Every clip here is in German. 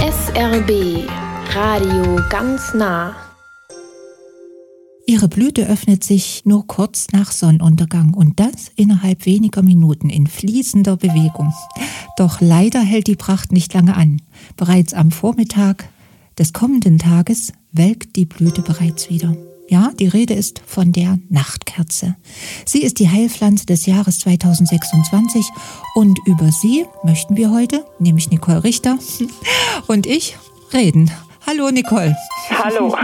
SRB Radio ganz nah. Ihre Blüte öffnet sich nur kurz nach Sonnenuntergang und das innerhalb weniger Minuten in fließender Bewegung. Doch leider hält die Pracht nicht lange an. Bereits am Vormittag des kommenden Tages welkt die Blüte bereits wieder. Ja, die Rede ist von der Nachtkerze. Sie ist die Heilpflanze des Jahres 2026 und über sie möchten wir heute, nämlich Nicole Richter und ich, reden. Hallo Nicole. Hallo.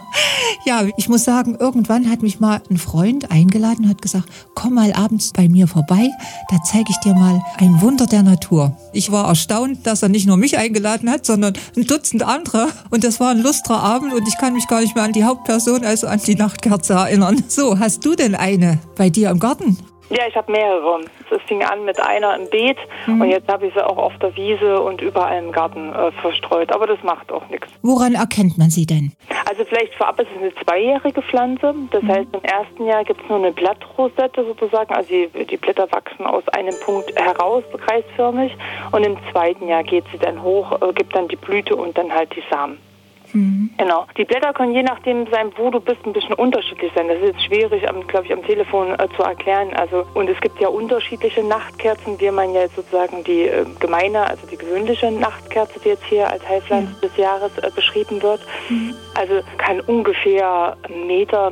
Ja, ich muss sagen, irgendwann hat mich mal ein Freund eingeladen und hat gesagt, komm mal abends bei mir vorbei, da zeige ich dir mal ein Wunder der Natur. Ich war erstaunt, dass er nicht nur mich eingeladen hat, sondern ein Dutzend andere. Und das war ein lustrer Abend und ich kann mich gar nicht mehr an die Hauptperson, also an die Nachtkerze erinnern. So, hast du denn eine bei dir im Garten? Ja, ich habe mehrere. Es fing an mit einer im Beet und jetzt habe ich sie auch auf der Wiese und überall im Garten verstreut. Aber das macht auch nichts. Woran erkennt man sie denn? Also vielleicht vorab ist es eine zweijährige Pflanze. Das heißt, im ersten Jahr gibt es nur eine Blattrosette sozusagen. Also die Blätter wachsen aus einem Punkt heraus, kreisförmig. Und im zweiten Jahr geht sie dann hoch, gibt dann die Blüte und dann halt die Samen. Genau. Die Blätter können je nachdem sein, wo du bist, ein bisschen unterschiedlich sein. Das ist jetzt schwierig, glaube ich, am Telefon zu erklären. Also, und es gibt ja unterschiedliche Nachtkerzen, wie man ja jetzt sozusagen die gemeine, also die gewöhnliche Nachtkerze, die jetzt hier als Heilpflanze des Jahres beschrieben wird. Also kann ungefähr Meter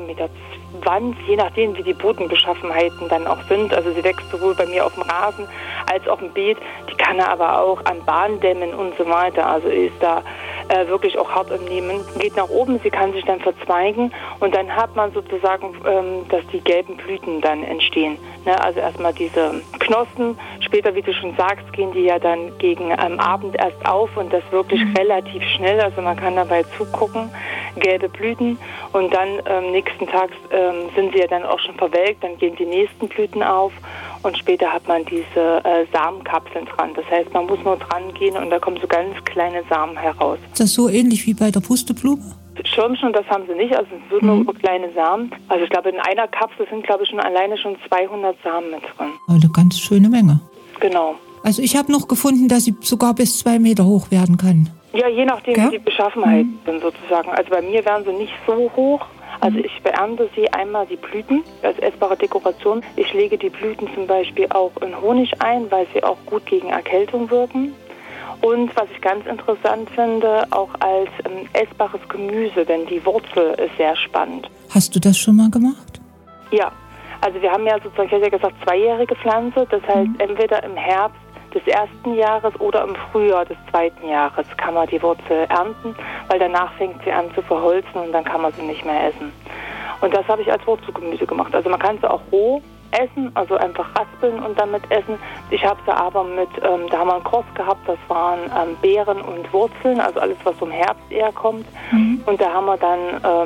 20, je nachdem, wie die Bodenbeschaffenheiten dann auch sind. Also sie wächst sowohl bei mir auf dem Rasen als auch im Beet. Die kann er aber auch an Bahndämmen und so weiter. Also ist da wirklich auch hart im Nehmen. Geht nach oben, sie kann sich dann verzweigen und dann hat man sozusagen, dass die gelben Blüten dann entstehen. Ne? Also erstmal diese Knospen, später, wie du schon sagst, gehen die ja dann gegen Abend erst auf und das wirklich relativ schnell. Also man kann dabei zugucken, gelbe Blüten und dann nächsten Tag sind sie ja dann auch schon verwelkt, dann gehen die nächsten Blüten auf und später hat man diese Samenkapseln dran. Das heißt, man muss nur dran gehen und da kommen so ganz kleine Samen heraus. Ist das so ähnlich wie bei der Pusteblume? Schirmchen, das haben sie nicht, also es sind nur kleine Samen. Also ich glaube, in einer Kapsel sind, glaube ich, schon alleine schon 200 Samen mit drin. Eine ganz schöne Menge. Genau. Also ich habe noch gefunden, dass sie sogar bis 2 Meter hoch werden kann. Ja, je nachdem, wie die Beschaffenheiten sind sozusagen. Also bei mir werden sie nicht so hoch. Also ich beernte sie einmal die Blüten als essbare Dekoration. Ich lege die Blüten zum Beispiel auch in Honig ein, weil sie auch gut gegen Erkältung wirken. Und was ich ganz interessant finde, auch als essbares Gemüse, denn die Wurzel ist sehr spannend. Hast du das schon mal gemacht? Ja, also wir haben ja sozusagen, ich hätte ja gesagt, zweijährige Pflanze. Das heißt, entweder im Herbst des ersten Jahres oder im Frühjahr des zweiten Jahres kann man die Wurzel ernten, weil danach fängt sie an zu verholzen und dann kann man sie nicht mehr essen. Und das habe ich als Wurzelgemüse gemacht. Also man kann sie auch roh essen, also einfach raspeln und damit essen. Ich habe sie aber mit, da haben wir einen Cross gehabt, das waren Beeren und Wurzeln, also alles, was vom Herbst eher kommt. Und da haben wir dann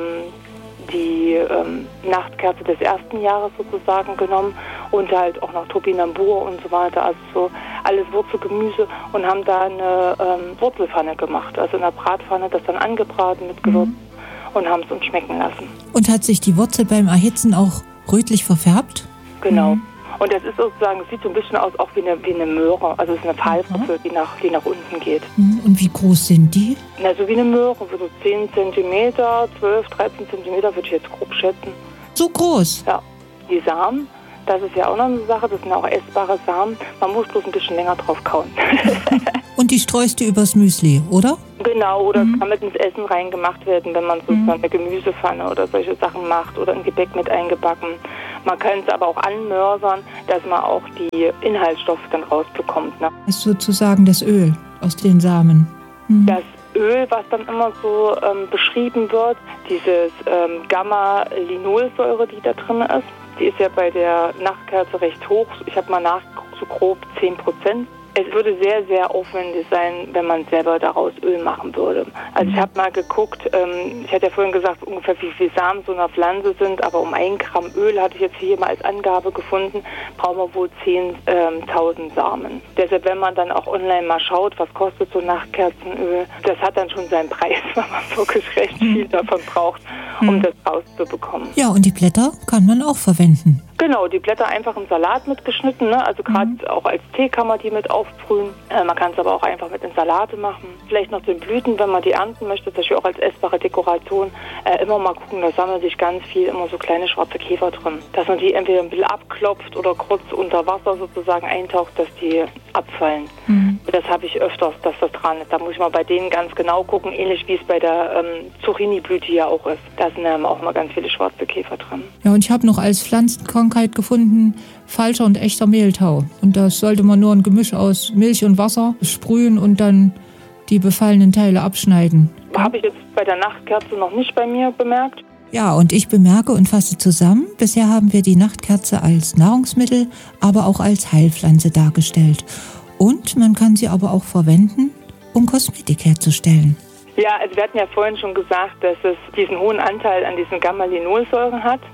die Nachtkerze des ersten Jahres sozusagen genommen und halt auch noch Topinambur und so weiter, also so alles Wurzelgemüse und haben da eine Wurzelpfanne gemacht, also in der Bratpfanne das dann angebraten mit Gewürzen und haben es uns schmecken lassen. Und hat sich die Wurzel beim Erhitzen auch rötlich verfärbt? Genau. Und das ist sozusagen, es sieht so ein bisschen aus auch wie eine Möhre, also es ist eine Pfahlwurzel, die nach unten geht. Und wie groß sind die? Na, so wie eine Möhre, so 10 cm, 12, 13 cm würde ich jetzt grob schätzen. So groß? Ja. Die Samen, das ist ja auch noch eine Sache, das sind auch essbare Samen. Man muss bloß ein bisschen länger drauf kauen. Und die streust du übers Müsli, oder? Genau, oder es kann mit ins Essen reingemacht werden, wenn man so eine Gemüsepfanne oder solche Sachen macht oder ein Gebäck mit eingebacken. Man kann es aber auch anmörsern, dass man auch die Inhaltsstoffe dann rausbekommt. Ne? Das ist sozusagen das Öl aus den Samen. Das Öl, was dann immer so beschrieben wird, dieses Gamma-Linolsäure, die da drin ist, die ist ja bei der Nachtkerze recht hoch. Ich habe mal nachgeguckt, so grob 10%. Es würde sehr, sehr aufwendig sein, wenn man selber daraus Öl machen würde. Also ich habe mal geguckt, ich hatte ja vorhin gesagt, ungefähr wie viel Samen so einer Pflanze sind, aber um 1 Gramm Öl hatte ich jetzt hier mal als Angabe gefunden, brauchen wir wohl 10.000 Samen. Deshalb, wenn man dann auch online mal schaut, was kostet so Nachtkerzenöl, das hat dann schon seinen Preis, weil man wirklich recht viel davon braucht, um das rauszubekommen. Ja, und die Blätter kann man auch verwenden. Genau, die Blätter einfach im Salat mitgeschnitten, ne? Also gerade auch als Tee kann man die mit aufnehmen. aufsprühen. Man kann es aber auch einfach mit in Salate machen. Vielleicht noch den Blüten, wenn man die ernten möchte, zum Beispiel auch als essbare Dekoration. Immer mal gucken, da sammeln sich ganz viel immer so kleine schwarze Käfer drin. Dass man die entweder ein bisschen abklopft oder kurz unter Wasser sozusagen eintaucht, dass die abfallen. Das habe ich öfters, dass das dran ist. Da muss ich mal bei denen ganz genau gucken, ähnlich wie es bei der Zucchini-Blüte ja auch ist. Da sind auch mal ganz viele schwarze Käfer drin. Ja, und ich habe noch als Pflanzenkrankheit gefunden, falscher und echter Mehltau. Und da sollte man nur ein Gemisch aus Milch und Wasser sprühen und dann die befallenen Teile abschneiden. Habe ich jetzt bei der Nachtkerze noch nicht bei mir bemerkt. Ja, und ich bemerke und fasse zusammen, bisher haben wir die Nachtkerze als Nahrungsmittel, aber auch als Heilpflanze dargestellt. Und man kann sie aber auch verwenden, um Kosmetik herzustellen. Ja, also wir hatten ja vorhin schon gesagt, dass es diesen hohen Anteil an diesen Gamma-Linolsäuren hat.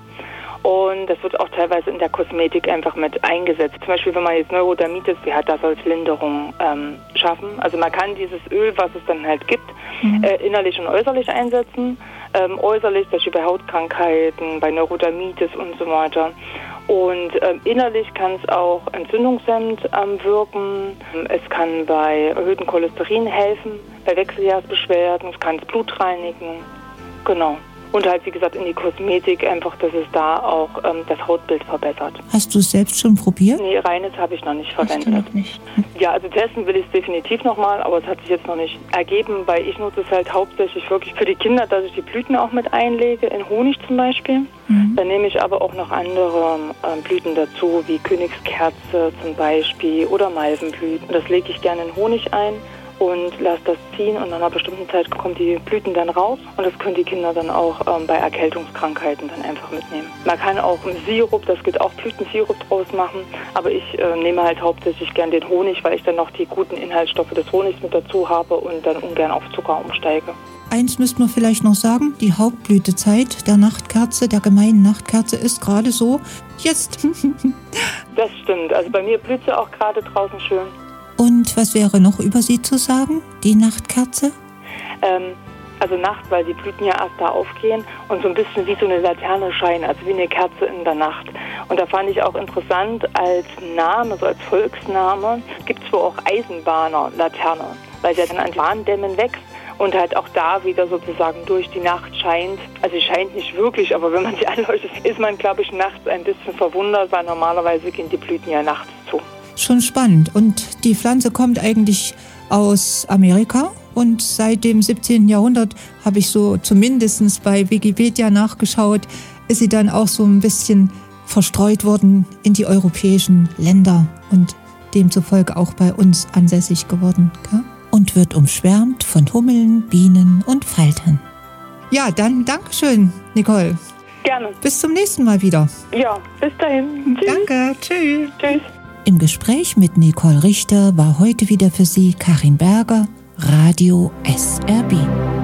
Und das wird auch teilweise in der Kosmetik einfach mit eingesetzt. Zum Beispiel, wenn man jetzt Neurodermitis hat, da soll es Linderung schaffen. Also man kann dieses Öl, was es dann halt gibt, innerlich und äußerlich einsetzen. Äußerlich, zum Beispiel bei Hautkrankheiten, bei Neurodermitis und so weiter. Und innerlich kann es auch entzündungshemmend wirken. Es kann bei erhöhtem Cholesterin helfen, bei Wechseljahrsbeschwerden. Es kann das Blut reinigen. Genau. Und halt, wie gesagt, in die Kosmetik einfach, dass es da auch das Hautbild verbessert. Hast du es selbst schon probiert? Nee, reines habe ich noch nicht verwendet. Hast du noch nicht? Ja, also testen will ich es definitiv nochmal, aber es hat sich jetzt noch nicht ergeben, weil ich nutze es halt hauptsächlich wirklich für die Kinder, dass ich die Blüten auch mit einlege, in Honig zum Beispiel. Dann nehme ich aber auch noch andere Blüten dazu, wie Königskerze zum Beispiel oder Malvenblüten. Das lege ich gerne in Honig ein und lasse das ziehen und nach einer bestimmten Zeit kommen die Blüten dann raus und das können die Kinder dann auch bei Erkältungskrankheiten dann einfach mitnehmen. Man kann auch einen Sirup, das geht auch Blütensirup draus machen, aber ich nehme halt hauptsächlich gern den Honig, weil ich dann noch die guten Inhaltsstoffe des Honigs mit dazu habe und dann ungern auf Zucker umsteige. Eins müsste man vielleicht noch sagen, die Hauptblütezeit der Nachtkerze, der gemeinen Nachtkerze, ist gerade so jetzt. Das stimmt, also bei mir blüht sie auch gerade draußen schön. Und was wäre noch über sie zu sagen, die Nachtkerze? Also nachts, weil die Blüten ja erst da aufgehen und so ein bisschen wie so eine Laterne scheinen, also wie eine Kerze in der Nacht. Und da fand ich auch interessant als Name, so als Volksname, gibt es wohl auch Eisenbahner-Laterne, weil sie dann an Bahndämmen wächst und halt auch da wieder sozusagen durch die Nacht scheint. Also sie scheint nicht wirklich, aber wenn man sie anleuchtet, ist man, glaube ich, nachts ein bisschen verwundert, weil normalerweise gehen die Blüten ja nachts zu. Schon spannend. Und die Pflanze kommt eigentlich aus Amerika und seit dem 17. Jahrhundert habe ich so zumindest bei Wikipedia nachgeschaut, ist sie dann auch so ein bisschen verstreut worden in die europäischen Länder und demzufolge auch bei uns ansässig geworden. Gell? Und wird umschwärmt von Hummeln, Bienen und Faltern. Ja, dann Dankeschön, Nicole. Gerne. Bis zum nächsten Mal wieder. Ja, bis dahin. Tschüss. Danke, tschüss. Tschüss. Im Gespräch mit Nicole Richter war heute wieder für Sie Karin Berger, Radio SRB.